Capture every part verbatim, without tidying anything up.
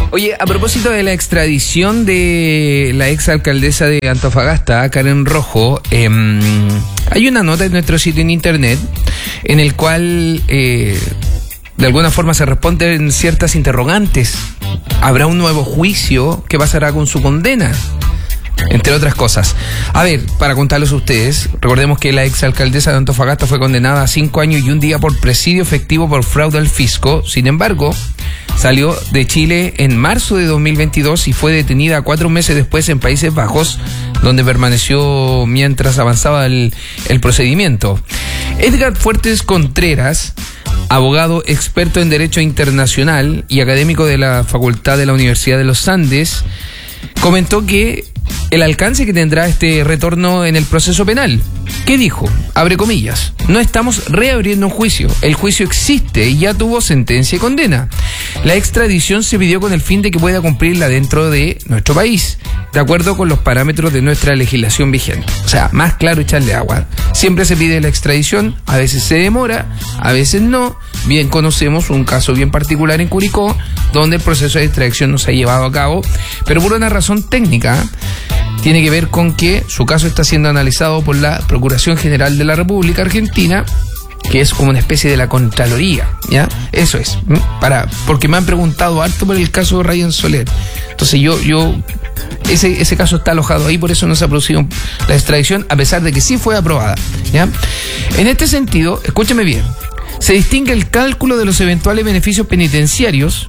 Oye, a propósito de la extradición de la exalcaldesa de Antofagasta, Karen Rojo, eh, hay una nota en nuestro sitio en internet en el cual eh, de alguna forma se responden ciertas interrogantes. ¿Habrá un nuevo juicio? ¿Qué pasará con su condena? Entre otras cosas. A ver, para contarles a ustedes, recordemos que la exalcaldesa de Antofagasta fue condenada a cinco años y un día por presidio efectivo por fraude al fisco. Sin embargo, salió de Chile en marzo de dos mil veintidós y fue detenida cuatro meses después en Países Bajos, donde permaneció mientras avanzaba el, el procedimiento. Edgar Fuertes Contreras, abogado experto en Derecho Internacional y académico de la Facultad de la Universidad de los Andes, comentó que el alcance que tendrá este retorno en el proceso penal. ¿Qué dijo? Abre comillas. No estamos reabriendo un juicio. El juicio existe y ya tuvo sentencia y condena. La extradición se pidió con el fin de que pueda cumplirla dentro de nuestro país, de acuerdo con los parámetros de nuestra legislación vigente. O sea, más claro echarle agua. Siempre se pide la extradición, a veces se demora, a veces no. Bien conocemos un caso bien particular en Curicó, donde el proceso de extradición no se ha llevado a cabo, pero por una razón técnica. Tiene que ver con que su caso está siendo analizado por la Procuración General de la República Argentina, que es como una especie de la Contraloría, ¿ya? Eso es, para porque me han preguntado harto por el caso de Ryan Soler. Entonces yo, yo ese, ese caso está alojado ahí, por eso no se ha producido la extradición, a pesar de que sí fue aprobada, ¿ya? En este sentido, escúchame bien, se distingue el cálculo de los eventuales beneficios penitenciarios.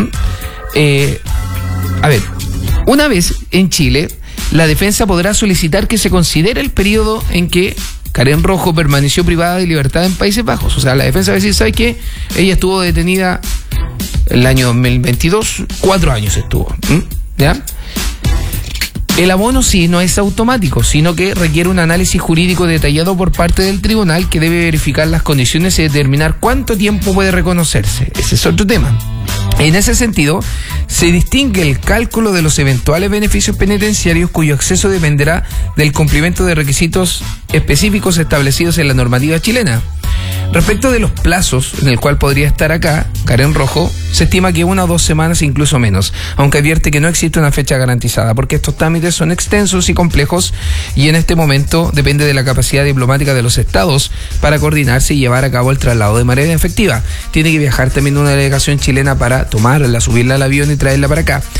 Eh, a ver, una vez en Chile, la defensa podrá solicitar que se considere el periodo en que Karen Rojo permaneció privada de libertad en Países Bajos. O sea, la defensa va a decir, ¿sabe qué? Ella estuvo detenida el año dos mil veintidós, cuatro años estuvo. ¿Ya? El abono sí no es automático, sino que requiere un análisis jurídico detallado por parte del tribunal, que debe verificar las condiciones y determinar cuánto tiempo puede reconocerse. Ese es otro tema. En ese sentido, se distingue el cálculo de los eventuales beneficios penitenciarios, cuyo acceso dependerá del cumplimiento de requisitos específicos establecidos en la normativa chilena. Respecto de los plazos en el cual podría estar acá Karen Rojo, se estima que una o dos semanas, incluso menos, aunque advierte que no existe una fecha garantizada, porque estos trámites son extensos y complejos, y en este momento depende de la capacidad diplomática de los estados para coordinarse y llevar a cabo el traslado de manera efectiva. Tiene que viajar también una delegación chilena para tomarla, subirla al avión y traerla para acá.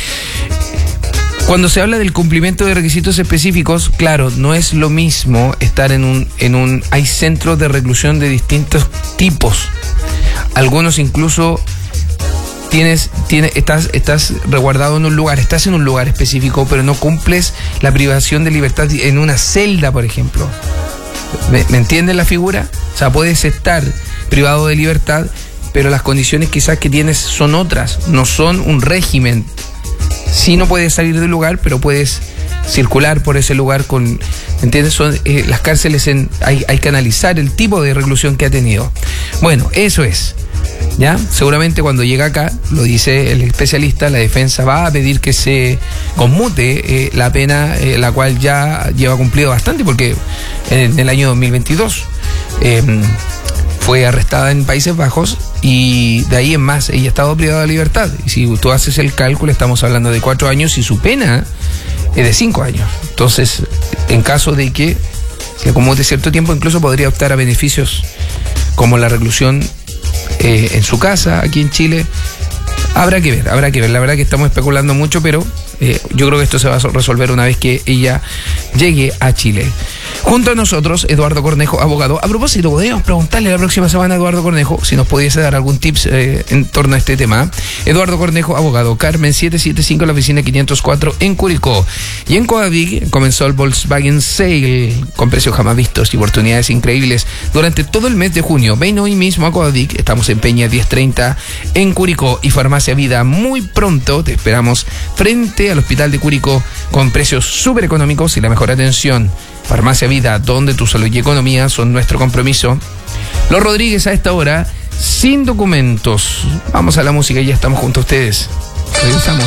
Cuando se habla del cumplimiento de requisitos específicos, claro, no es lo mismo estar en un, en un, hay centros de reclusión de distintos tipos. Algunos incluso tienes, tienes, estás, estás resguardado en un lugar, estás en un lugar específico, pero no cumples la privación de libertad en una celda, por ejemplo. ¿Me, me entiendes la figura? O sea, puedes estar privado de libertad, pero las condiciones quizás que tienes son otras, no son un régimen. Sí, no puedes salir del lugar, pero puedes circular por ese lugar con, ¿me entiendes? Son, eh, las cárceles, en, hay, hay que analizar el tipo de reclusión que ha tenido. Bueno, eso es, ¿ya? Seguramente cuando llega acá, lo dice el especialista, la defensa va a pedir que se conmute eh, la pena, eh, la cual ya lleva cumplido bastante, porque en el año dos mil veintidós eh, fue arrestada en Países Bajos, y de ahí en más ella ha estado privada de libertad. Y si tú haces el cálculo, estamos hablando de cuatro años y su pena es de cinco años. Entonces, en caso de que se acomode cierto tiempo, incluso podría optar a beneficios como la reclusión eh, en su casa, aquí en Chile. Habrá que ver, habrá que ver. La verdad que estamos especulando mucho, pero eh, yo creo que esto se va a resolver una vez que ella llegue a Chile. Junto a nosotros, Eduardo Cornejo, abogado. A propósito, podríamos preguntarle la próxima semana a Eduardo Cornejo si nos pudiese dar algún tips eh, en torno a este tema. Eduardo Cornejo, abogado. Carmen setecientos setenta y cinco, la oficina quinientos cuatro en Curicó. Y en Coavig comenzó el Volkswagen Sale con precios jamás vistos y oportunidades increíbles durante todo el mes de junio. Ven hoy mismo a Coavig. Estamos en Peña diez treinta en Curicó, y Farmacia Vida. Muy pronto te esperamos frente al Hospital de Curicó con precios súper económicos y la mejor atención. Farmacia Vida, donde tu salud y economía son nuestro compromiso. Los Rodríguez a esta hora, sin documentos. Vamos a la música y ya estamos junto a ustedes. Regresamos.